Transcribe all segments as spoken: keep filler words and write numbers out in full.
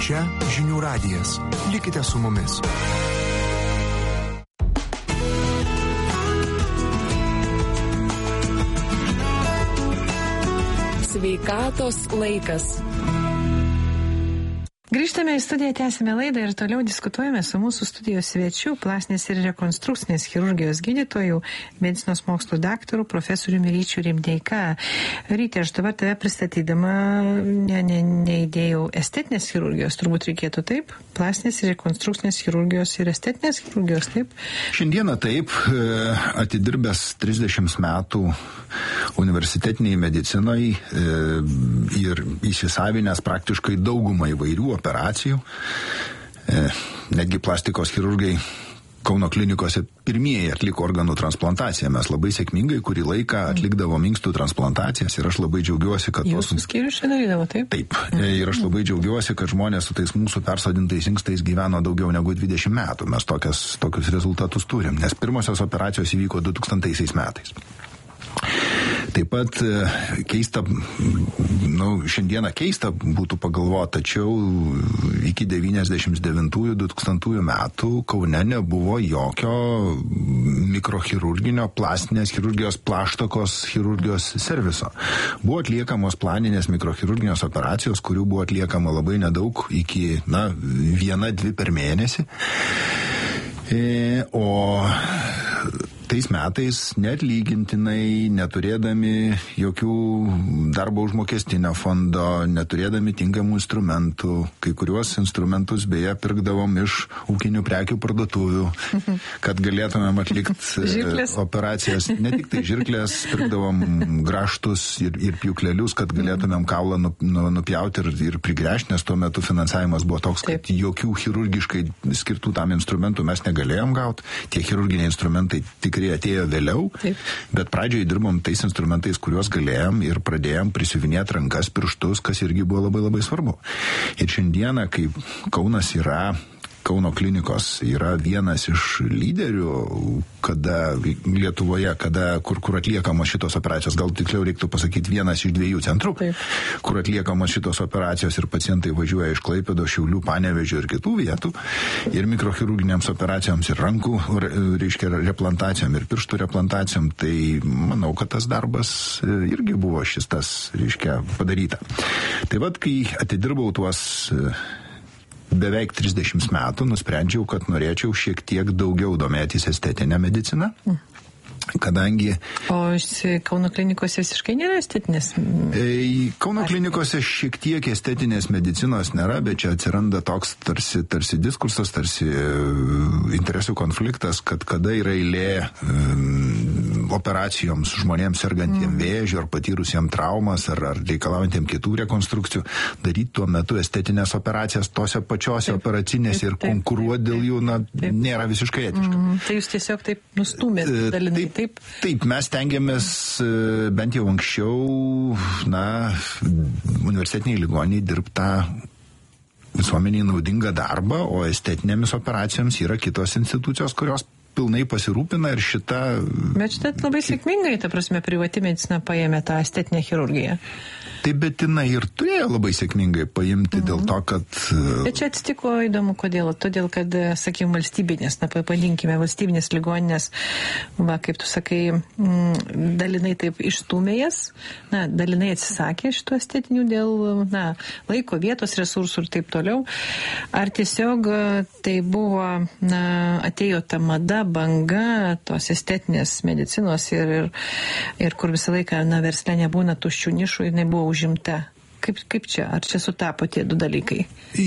Čia Žinių radijas. Likite su mumis. Sveikatos laikas. Grįžtame į studiją, tęsime laidą ir toliau diskutuojame su mūsų studijos svečiu, plastinės ir rekonstrukcinės chirurgijos gydytojų, medicinos mokslų daktaru, profesoriumi Ryčiu Rimdeika. Ryti, aš dabar tave pristatydama ne, ne, neįdėjau estetinės chirurgijos, turbūt reikėtų taip? Plastinės ir rekonstrukcinės chirurgijos ir estetinės chirurgijos, taip? Šiandieną taip, atidirbęs trisdešimt metų universitetiniai medicinai ir įsisavinęs praktiškai daugumą įvairių operacijų. Netgi plastikos chirurgai Kauno klinikose pirmieji atliko organų transplantaciją. Mes labai sėkmingai kurį laiką atlikdavom inkstų transplantacijas ir aš labai džiaugiuosi, kad... Jūsų skyrius čia darydavo, taip? Taip. Ir aš labai džiaugiuosi, kad žmonės su tais mūsų persodintais inkstais gyveno daugiau negu dvidešimt metų. Mes tokias, tokius rezultatus turim, nes pirmosios operacijos įvyko du tūkstantaisiais metais. Taip pat keista, nu, šiandieną keista būtų pagalvoti, tačiau iki devyniasdešimt devintųjų du tūkstantųjų metų Kaune nebuvo jokio mikrochirurginio plastinės chirurgijos plaštakos chirurgijos serviso. Buvo atliekamos planinės mikrochirurginės operacijos, kurių buvo atliekama labai nedaug, iki, na, viena, dvi per mėnesį. E, o tais metais neatlygintinai, neturėdami jokių darbo užmokestinio fondo, neturėdami tinkamų instrumentų, kai kuriuos instrumentus beje pirkdavom iš ūkinių prekių parduotuvių, kad galėtumėm atlikti operacijas. Ne tik tai žirklės, pirkdavom grąžtus ir, ir pjūklelius, kad galėtumėm kaulą nu, nu, nupjauti ir, ir prigręžti, nes tuo metu finansavimas buvo toks, kad jokių chirurgiškai skirtų tam instrumentų mes negalėjom gauti. Tie chirurginiai instrumentai tikrai atėjo vėliau, taip. Bet pradžioje dirbom tais instrumentais, kuriuos galėjom ir pradėjom prisiuvinėti rankas, pirštus, kas irgi buvo labai labai svarbu. Ir šiandieną, kai Kaunas yra, Kauno klinikos yra vienas iš lyderių, kada Lietuvoje, kada, kur, kur atliekamos šitos operacijos, gal tiksliau reiktų pasakyti vienas iš dviejų centrų, taip. Kur atliekamos šitos operacijos ir pacientai važiuoja iš Klaipėdos, Šiaulių, Panevėžio ir kitų vietų, ir mikrochirurginėms operacijoms, ir rankų, reiškia, replantacijom, ir pirštų replantacijom, tai manau, kad tas darbas irgi buvo šis tas, reiškia, padaryta. Tai vat, kai atidirbau tuos beveik trisdešimt metų, nusprendžiau, kad norėčiau šiek tiek daugiau domėtis estetinę mediciną, kadangi... O Kauno klinikose visiškai nėra estetinės? Kauno klinikose šiek tiek estetinės medicinos nėra, bet čia atsiranda toks tarsi, tarsi diskursas, tarsi interesų konfliktas, kad kada yra eilė um, operacijoms žmonėms sergantiem mm. vėžiu ar patyrusiem traumas ar, ar reikalaujantiem kitų rekonstrukcijų, daryti tuo metu estetinės operacijas tose pačiose taip, operacinėse ir konkuruoti dėl jų, na, taip. Nėra visiškai etiška. Mm. Tai jūs tiesiog taip nustumėt dalinai. Taip, taip, mes tengiamės bent jau anksčiau, na, universitetiniai ligoniai dirbtą visuomeniai naudingą darbą, o estetinėmis operacijoms yra kitos institucijos, kurios pilnai pasirūpina ir šita... Bet šitą labai sėkmingai, ta prasme, privati medicina paėmė tą estetinę chirurgiją. Taip, bet jinai ir turėjo labai sėkmingai paimti mm-hmm. dėl to, kad... Bet čia atsitiko įdomu, kodėl. Todėl, kad, sakykime, valstybinės, na, pavadinkime, valstybinės ligoninės, va, kaip tu sakai, m, dalinai taip išstūmė jas, na, dalinai atsisakė šitų estetinių dėl, na, laiko, vietos, resursų ir taip toliau. Ar tiesiog tai buvo, na, atėjo ta mada, banga tos estetinės medicinos ir, ir, ir kur visą laiką, na, versle nebūna tuščių nišų ir nebuvo užimta. Kaip, kaip čia? Ar čia sutapo tie du dalykai? Į,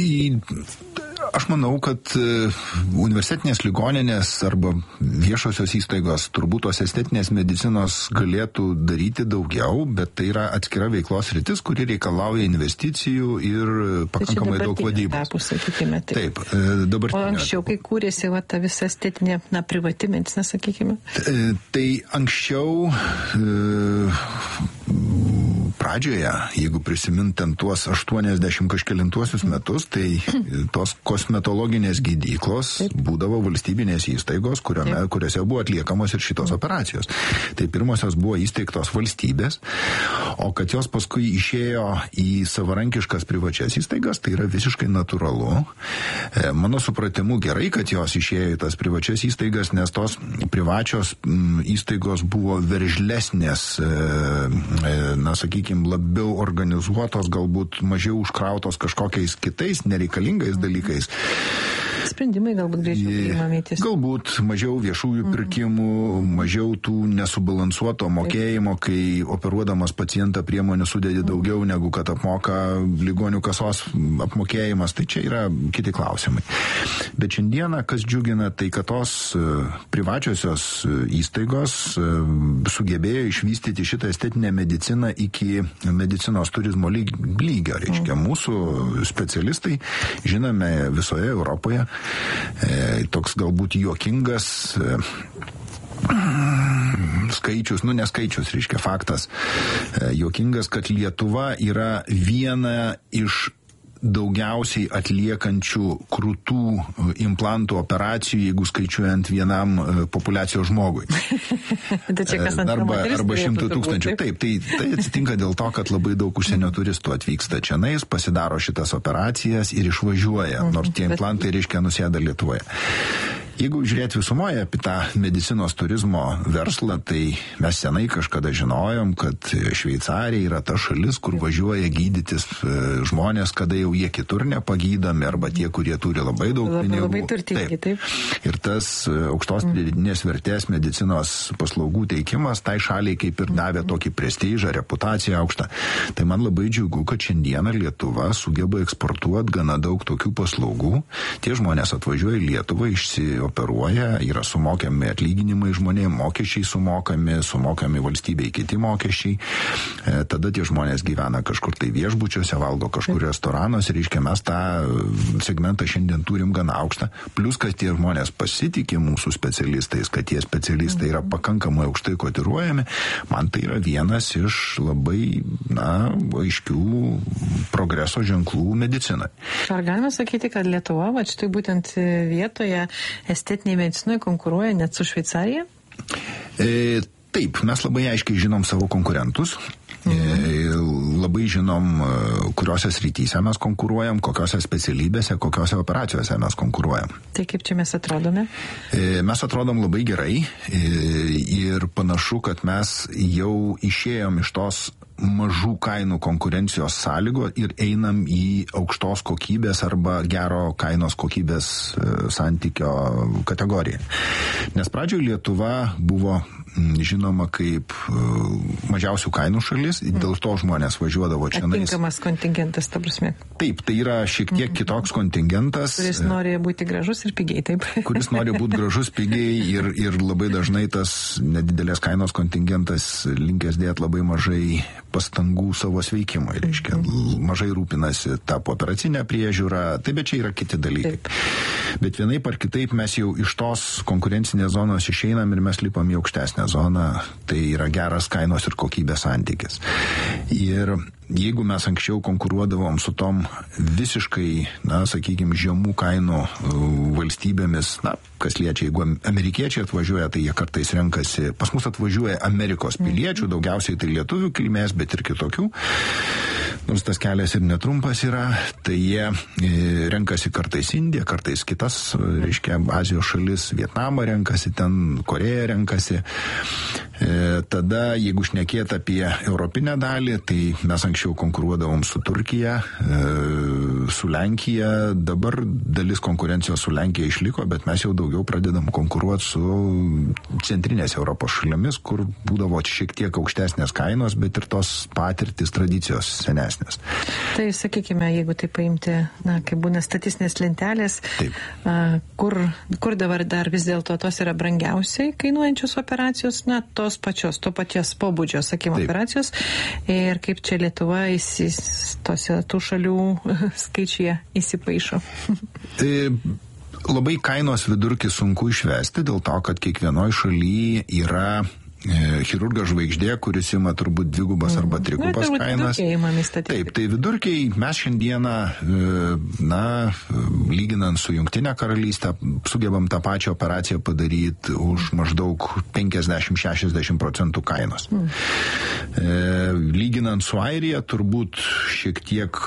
aš manau, kad universitetinės ligoninės arba viešosios įstaigos turbūt tos estetinės medicinos galėtų daryti daugiau, bet tai yra atskira veiklos rytis, kuri reikalauja investicijų ir pakankamai daug vadybos. Etapų, sakykime, taip. Taip, dabartinė. O anksčiau, kai kūrėsi va, ta visa estetinė, na, privati medicina, sakykime? Tai anksčiau... E, pradžioje, jeigu prisimint ten tuos aštuoniasdešimt kažkelintuosius metus, tai tos kosmetologinės gydyklos būdavo valstybinės įstaigos, kuriame, kuriuose buvo atliekamos ir šitos operacijos. Tai pirmosios buvo įsteigtos valstybės, o kad jos paskui išėjo į savarankiškas privačias įstaigas, tai yra visiškai natūralu. Mano supratimu gerai, kad jos išėjo į tas privačias įstaigas, nes tos privačios m, įstaigos buvo veržlesnės, na, sakykime, labiau organizuotos, galbūt mažiau užkrautos kažkokiais kitais nereikalingais dalykais. Sprendimai galbūt greičiau priimami tiesiog. Galbūt mažiau viešųjų pirkimų, mažiau tų nesubalansuoto mokėjimo, kai operuodamas pacientą priemonių sudėdi daugiau negu kad apmoka ligonių kasos apmokėjimas. Tai čia yra kiti klausimai. Bet šiandieną, kas džiugina, tai kad tos privačiosios įstaigos sugebėjo išvystyti šitą estetinę mediciną iki medicinos turizmo lygio. Reiškia, mūsų specialistai, žinome, visoje Europoje, E, toks galbūt juokingas e, skaičius, nu neskaičius, reiškia faktas, e, juokingas, kad Lietuva yra viena iš daugiausiai atliekančių krūtų implantų operacijų, jeigu skaičiuojant vienam populiacijos žmogui. arba arba šimtų tūkstančių. Taip, tai, tai atsitinka dėl to, kad labai daug užsienio turistų atvyksta čionais, pasidaro šitas operacijas ir išvažiuoja, nors tie implantai, reiškia, nusėda Lietuvoje. Jeigu žiūrėti visumoje apie tą medicinos turizmo verslą, tai mes senai kažkada žinojom, kad Šveicarija yra ta šalis, kur važiuoja gydytis žmonės, kada jau jie kitur nepagydomi, arba tie, kurie turi labai daug labai, pinigų. Labai turtingi, taip. Ir tas aukštos pridėtinės vertės medicinos paslaugų teikimas tai šaliai kaip ir davė tokį prestižą, reputaciją aukštą. Tai man labai džiugu, kad šiandieną Lietuva sugeba eksportuoti gana daug tokių paslaugų. Tie žmonės atvažiuoja į Lietuvą, išsi operuoja, yra sumokiami atlyginimai žmonėms, mokesčiai sumokami, sumokami valstybei kiti mokesčiai. E, tada tie žmonės gyvena kažkur tai viešbučiuose, valgo kažkur restoranuose, reiškia, mes tą segmentą šiandien turim gana aukštą. Plus, kad tie žmonės pasitikė mūsų specialistais, kad tie specialistai yra pakankamai aukštai kotiruojami, man tai yra vienas iš labai, na, aiškių progreso ženklų medicinai. Ar galima sakyti, kad Lietuva, va štai būtent vietoje estetiniai medicinoje konkuruoja net su Šveicarija? E, taip, mes labai aiškiai žinom savo konkurentus. Mhm. E, labai žinom, kuriuose srityse mes konkuruojam, kokiuose specialybėse, kokiuose operacijose mes konkuruojam. Tai kaip čia mes atrodome? E, mes atrodom labai gerai e, ir panašu, kad mes jau išėjom iš tos mažų kainų konkurencijos sąlygo ir einam į aukštos kokybės arba gero kainos kokybės santykio kategoriją. Nes pradžioje Lietuva buvo žinoma kaip mažiausių kainų šalis, dėl to žmonės važiuodavo čia. Atinkamas kontingentas, ta prasme. Taip, tai yra šiek tiek mm-hmm. kitoks kontingentas. Kuris nori būti gražus ir pigiai, taip. Kuris nori būti gražus, pigiai ir, ir labai dažnai tas nedidelės kainos kontingentas linkęs dėti labai mažai pastangų savo sveikimui, reiškia, mm-hmm. mažai rūpinasi tą operacinę priežiūrą, tai bet čia yra kiti dalykai. Taip. Bet vienaip ar kitaip mes jau iš tos konkurencinės zonos išeinam ir mes lipam į aukštesnę zoną, tai yra geras kainos ir kokybės santykis. Ir jeigu mes anksčiau konkuruodavom su tom visiškai, na, sakykime, žemų kainų valstybėmis, na, kas liečia, jeigu amerikiečiai atvažiuoja, tai jie kartais renkasi, pas mus atvažiuoja Amerikos piliečių, daugiausiai tai lietuvių kilmės, bet ir kitokių. Nors tas kelias ir netrumpas yra, tai jie renkasi kartais Indiją, kartais kitas, reiškia, Azijos šalis, Vietnamą renkasi, ten Koreją renkasi. Tada, jeigu šnekėt apie europinę dalį, tai mes anksčiau konkuruodavom su Turkija, su Lenkija, dabar dalis konkurencijos su Lenkija išliko, bet mes jau daugiau pradedam konkuruoti su centrinės Europos šalimis, kur būdavo šiek tiek aukštesnės kainos, bet ir tos patirtis, tradicijos senesnės. Tai sakykime, jeigu tai paimti, na, kaip būna statistinės lentelės, a, kur, kur dabar dar vis dėlto tos yra brangiausiai kainuojančios operacijos, na, tos pačios, to paties pobūdžio, sakykime, operacijos, ir kaip čia Lietuva įsis, tose tų šalių skaičiuje įsipaišo. Tai labai kainos vidurkį sunku išvesti dėl to, kad kiekvienoje šalyje yra chirurgas žvaigždė, kuris ima turbūt dvigubas arba trigubas Na, kainas. Taip, tai vidurkiai mes šiandieną, na, lyginant su Jungtinė karalystė, sugebam tą pačią operaciją padaryti už maždaug penkiasdešimt šešiasdešimt procentų kainos. Mm. Lyginant su Airija, turbūt šiek tiek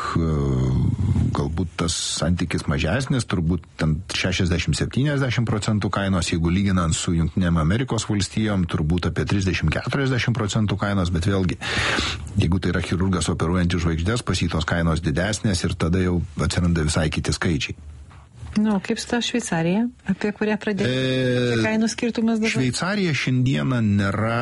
galbūt tas santykis mažesnis, turbūt šešiasdešimt septyniasdešimt procentų kainos, jeigu lyginant su Jungtinėm Amerikos valstijom, turbūt apie trisdešimt keturiasdešimt procentų kainos, bet vėlgi, jeigu tai yra chirurgas operuojantis žvaigždės, pas jį tos kainos didesnės ir tada jau atsiranda visai kiti skaičiai. Nu, kaip su ta Šveicarija, apie kurią pradėjome? E, kainų skirtumas dabar? Šveicarija šiandieną nėra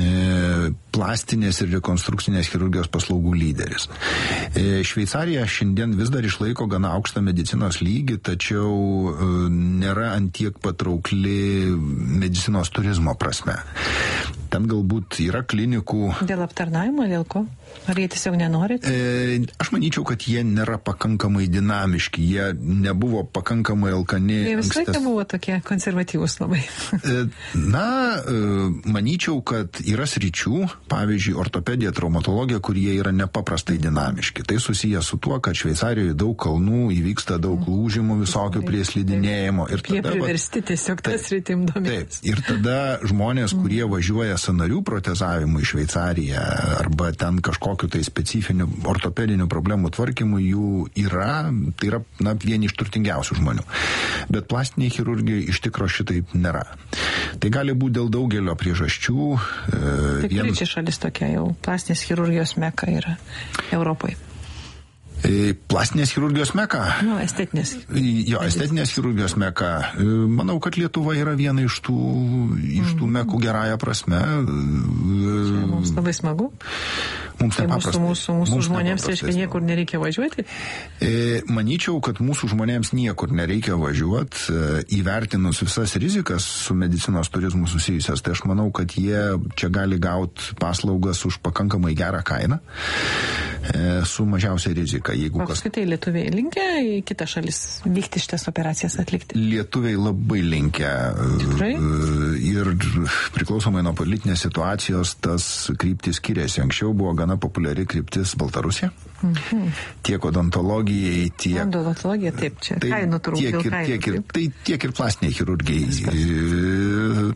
e, plastinės ir rekonstrukcinės chirurgijos paslaugų lyderis. E, Šveicarija šiandien vis dar išlaiko gana aukštą medicinos lygį, tačiau e, nėra antiek patraukli medicinos turizmo prasme. Ten galbūt yra klinikų... Dėl aptarnavimo, dėl ko? Ar jie tiesiog nenori? E, aš manyčiau, kad jie nėra pakankamai dinamiški, jie nebuvo pakankamai alkani. Jie visą laiką buvo tokie konservatyvūs labai. E, na, e, manyčiau, kad yra sričių, pavyzdžiui, ortopedija, traumatologija, kurie yra nepaprastai dinamiški. Tai susiję su tuo, kad Šveicarijoje daug kalnų, įvyksta daug lūžimų visokių prie slidinėjimo. Ir jie tada, priversti tiesiog tas rytim domėtis. Taip, ir tada žmonės, kurie važiuoja sąnarių protezavimui į Šveicariją arba ten kažkokiu tai specifiniu ortopedinių problemų tvarkymui jų yra, tai yra na, vieni iš turtingiausių žmonių. Bet plastiniai chirurgijai iš tikro šitaip nėra. Tai gali būti dėl daugelio priežasčių. Tai vien... kuri čia šalis tokia jau plastinės chirurgijos meka yra Europoje? Plastinės chirurgijos meka? Nu, estetinės. Jo, estetinės chirurgijos meka. Manau, kad Lietuva yra viena iš tų, iš tų mekų gerąją prasme. Čia mums labai smagu. Mums tai mūsų, mūsų, mūsų mums žmonėms, reiškia, niekur nereikia važiuoti? E, manyčiau, kad mūsų žmonėms niekur nereikia važiuoti. E, įvertinus visas rizikas su medicinos turizmu susijusias, tai aš manau, kad jie čia gali gauti paslaugas už pakankamai gerą kainą, e, su mažiausia rizika. Jeigu kas... Apskritai lietuviai linkę į kitą šalis vykti šitas operacijas atlikti? Lietuviai labai linkę. Tikrai? E, ir priklausomai nuo politinės situacijos tas kryptis skiriasi. Anksčiau buvo gana populiari kryptis Baltarusija. Mhm. Tiek odontologijai, tiek... Odontologija, taip, čia tai kainų turbūt. Tiek ir, kainų, tiek, ir, tai, tiek ir plastiniai chirurgijai.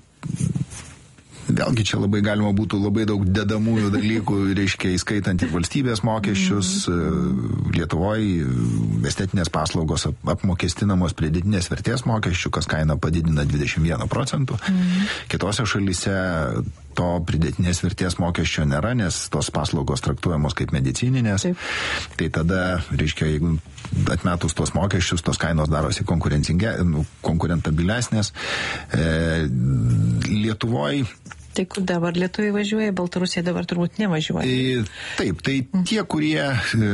Vėlgi čia labai galima būtų labai daug dedamųjų dalykų, reiškia, įskaitant ir valstybės mokesčius. Mm. Lietuvoje estetinės paslaugos apmokestinamos pridėtinės vertės mokesčių, kas kainą padidina dvidešimt vieną procentą. Mm. Kitose šalyse to pridėtinės vertės mokesčio nėra, nes tos paslaugos traktuojamos kaip medicininės. Taip. Tai tada, reiškia, jeigu atmetus tos mokesčius, tos kainos darosi konkurentabilesnės. E, Lietuvoje Tai kur dabar lietuviai važiuoja, Baltarusija dabar turbūt nevažiuoja. E, taip, tai tie, kurie e,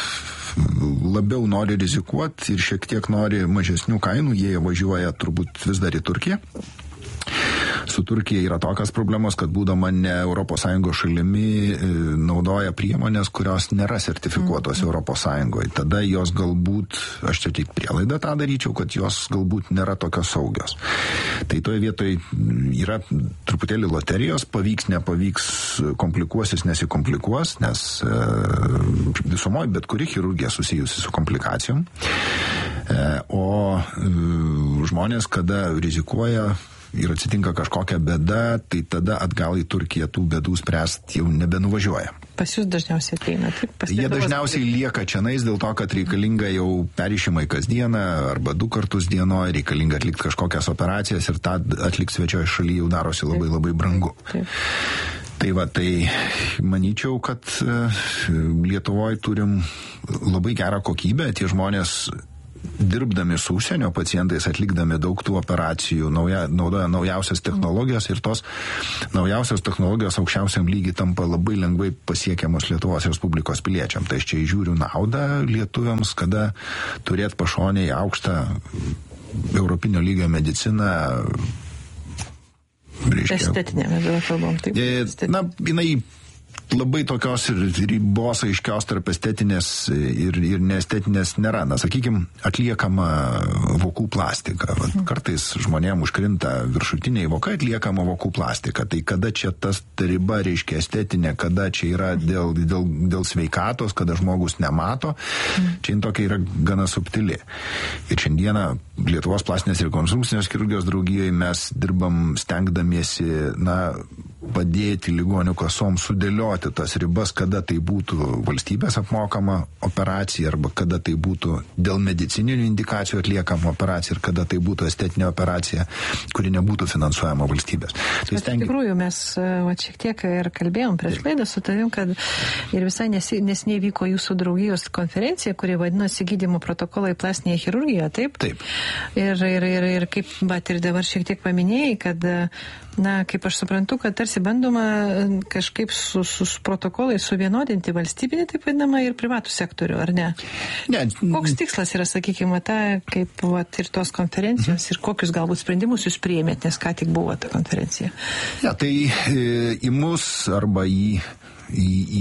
labiau nori rizikuoti ir šiek tiek nori mažesnių kainų, jie važiuoja turbūt vis dar į Turkiją. Su Turkija yra tokios problemos, kad būdama ne Europos Sąjungos šalimi naudoja priemonės, kurios nėra sertifikuotos mm. Europos Sąjungoje. Tada jos galbūt, aš čia tik prielaidą tą daryčiau, kad jos galbūt nėra tokios saugios. Tai toje vietoje yra truputėlį loterijos, pavyks, nepavyks, komplikuosis, nesikomplikuos, nes e, visumoje bet kuri chirurgija susijusi su komplikacijom. E, o e, žmonės, kada rizikuoja ir atsitinka kažkokia bėda, tai tada atgal į Turkiją tų bėdų spręsti jau nebenuvažiuoja. Pas jūs dažniausiai ateina, taip? Pas Jie dažniausiai lieka čianais dėl to, kad reikalinga jau perišimai kasdieną arba du kartus dienoje, reikalinga atlikti kažkokias operacijas ir tą atlikti svečioje šalyje jau darosi labai labai brangu. Taip. Tai va, tai manyčiau, kad Lietuvoje turim labai gerą kokybę, tie žmonės dirbdami su užsienio pacientais, atlikdami daug tų operacijų, nauja, naudoja naujausias technologijas ir tos naujausios technologijos aukščiausiam lygiai tampa labai lengvai pasiekiamos Lietuvos Respublikos piliečiam. Tai aš čia įžiūriu naudą lietuviams, kada turėt pašonėje aukštą europinio lygio mediciną. Estetinė, mes dabar kalbam, taip. Na, jinai labai tokios ribos aiškios tarp estetinės ir, ir neestetinės nėra. Na, sakykime, atliekama vokų plastika. Vat, kartais žmonėm užkrinta viršutiniai vokai, atliekama vokų plastika. Tai kada čia tas riba reiškia estetinė, kada čia yra dėl, dėl, dėl sveikatos, kada žmogus nemato, čia jin tokia yra gana subtili. Ir šiandieną Lietuvos plastinės ir rekonstrukcinės chirurgijos draugijoje mes dirbam stengdamiesi, na, padėti ligonių kasom sudėlioti tas ribas, kada tai būtų valstybės apmokama operacija arba kada tai būtų dėl medicininių indikacijų atliekama operacija ir kada tai būtų estetinė operacija, kuri nebūtų finansuojama valstybės. Tai stengi... Iš tikrųjų, mes va, šiek tiek ir kalbėjom prieš laidą su tavim, kad ir visai nesiniai vyko jūsų draugijos konferencija, kuri vadinasi gydymo protokolai plastinėje chirurgijoje, taip? Taip. Ir, ir, ir, ir kaip, bet ir dabar šiek tiek paminėjai, kad, na, kaip aš suprantu, kad tarsi bandoma kažkaip su, su, su protokolai suvienodinti valstybinį, taip vadinama, ir privatų sektorių, ar ne? Ne. Koks tikslas yra, sakykime, ta, kaip vat, ir tos konferencijos, mhm. ir kokius galbūt sprendimus jūs priėmėt, nes ką tik buvo ta konferencija? Ja, tai e, į mus arba į Į, į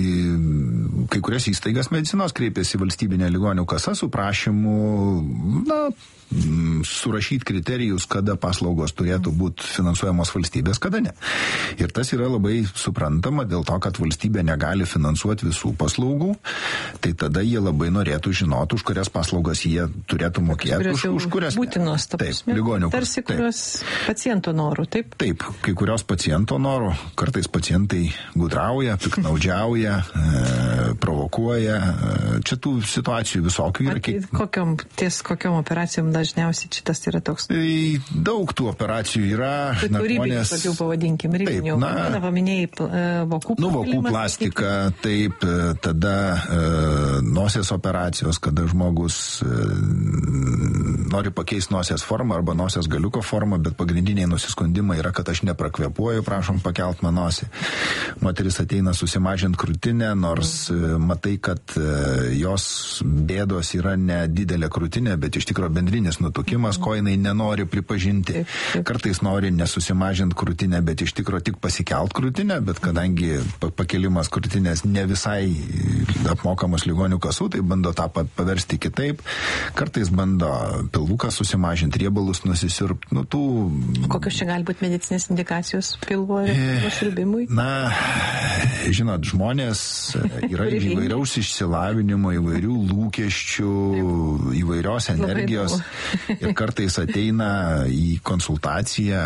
kai kurias įstaigas medicinos kreipėsi valstybinė ligonių kasa su prašymu, na, surašyti kriterijus, kada paslaugos turėtų būti finansuojamos valstybės, kada ne. Ir tas yra labai suprantama dėl to, kad valstybė negali finansuoti visų paslaugų, tai tada jie labai norėtų žinoti, už kurias paslaugas jie turėtų mokėti, už, už kurias būtinos, taip, ligonių kasa. Tarsi kurios paciento norų, taip? Taip, kai kurios paciento norų, kartais pacientai gudrauja, piknaudžiauja, e, provokuoja. Čia tų situacijų visokių yra. Kiek... Kokiom, ties kokiom operacijom dažniausiai šitas yra toks? Tai daug tų operacijų yra. Tai rybinius, tokių pavadinkim, rybinių. Taip, na, na, paminėjai uh, vokų nu, vokų plastika, taip, tada uh, nosies operacijos, kada žmogus uh, nori pakeisti nosies formą arba nosies galiuko formą, bet pagrindiniai nusiskundimai yra, kad aš neprakvėpuoju, prašom pakelt man nosį. Moteris ateina susimažinti krūtinę, nors uh, matai, kad uh, jos bėdos yra nedidelė krūtinė, bet iš tikrųjų bendrinis nutukimas, ko jinai nenori pripažinti. Taip, taip. Kartais nori nesusimažinti krūtinę, bet iš tikrųjų tik pasikelt krūtinę, bet kadangi pakelimas krūtinės ne visai apmokamas ligonių kasų, tai bando tą paversti kitaip. Kartais bando pilvuką susimažinti, riebalus nusisirpti. Nu, tų... Kokios čia gali būti medicinės indikacijos pilvo ir siurbimui? Na, žinot, žmonės yra įvairiaus išsilavinimo, įvairių lūkesčių, įvairios energijos. Ir kartais ateina į konsultaciją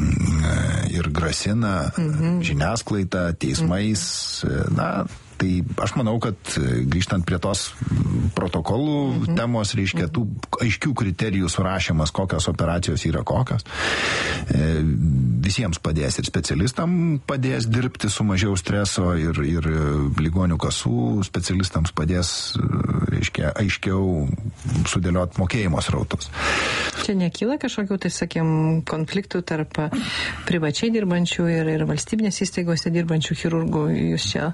ir grasina mhm. žiniasklaida, teismais. Na, tai aš manau, kad grįžtant prie tos protokolų mhm. temos, reiškia, tų aiškių kriterijų surašymas, kokios operacijos yra kokios, visiems padės ir specialistam padės dirbti su mažiau streso ir, ir ligonių kasų specialistams padės, reiškia, aiškiau sudėlioti mokėjimo srautus. Čia nekyla kažkokių, tai sakėm, konfliktų tarp privačiai dirbančių ir, ir valstybinės įstaigose dirbančių chirurgų. Jūs čia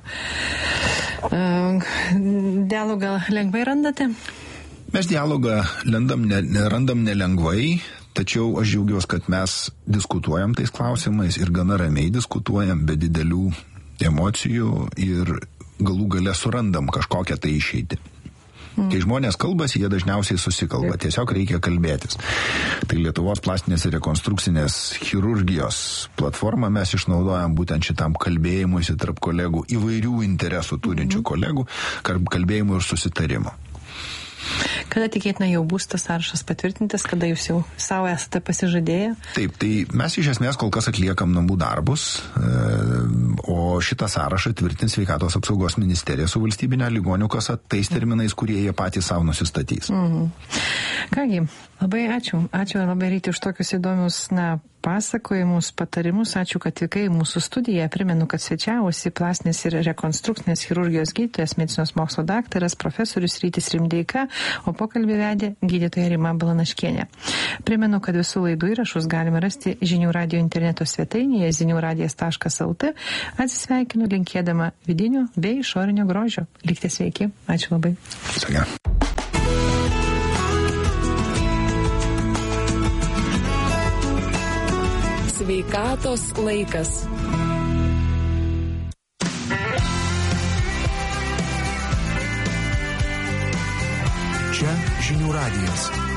dialogą lengvai randate? Mes dialogą randam, ne, randam nelengvai, tačiau aš džiaugiuosi, kad mes diskutuojam tais klausimais ir gana ramiai diskutuojam, be didelių emocijų ir galų gale surandam kažkokią tai išeitį. Kai žmonės kalbasi, jie dažniausiai susikalba. Tiesiog reikia kalbėtis. Tai Lietuvos plastinės ir rekonstrukcinės chirurgijos platformą mes išnaudojam būtent šitam kalbėjimuisi tarp kolegų, įvairių interesų turinčių kolegų, kalbėjimų ir susitarimo. Kada tikėtina jau bus tas sąrašas patvirtintas, kada jūs jau savo esate pasižadėję? Taip, tai mes iš esmės kol kas atliekam namų darbus, o šitą sąrašą tvirtins Sveikatos apsaugos ministerija su valstybinė ligonių kasa tais terminais, kurie jie patys savo nusistatys. Mhm. Kągi, labai ačiū. Ačiū labai Ryti už tokius įdomius, na, pasakojimus, patarimus. Ačiū, kad atvykai į mūsų studiją. Primenu, kad svečiavosi plastinės ir rekonstrukcinės chirurgijos gydytojas, medicinos mokslo daktaras, profesorius Rytis Rimdeika, o pokalbį vedė gydytoja Rima Balanaškienė. Primenu, kad visų laidų įrašus galime rasti Žinių radijo interneto svetainėje zinių radijas taškas lt. Atsisveikinu linkėdama vidinio bei išorinio grožio. Likite sveiki. Ačiū labai. Sveiki. Sveikatos laikas. Žinių radijas.